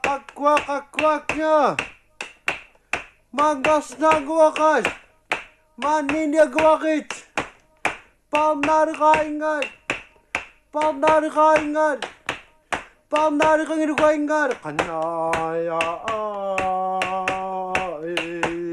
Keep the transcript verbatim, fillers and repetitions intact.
Akuak-akuaknya Manggas na guwakas Maninya guwakit Pamnari kaingan Pamnari kaingan Pamnari kaingan Kanaya